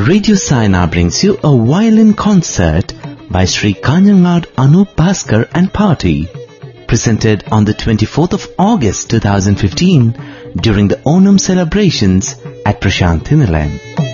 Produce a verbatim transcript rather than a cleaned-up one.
Radio Saina brings you a violin concert by Sri Kanjangad Anup Bhaskar and Party, presented on the twenty-fourth of August two thousand fifteen during the Onam celebrations at Prashanthi Nilayam.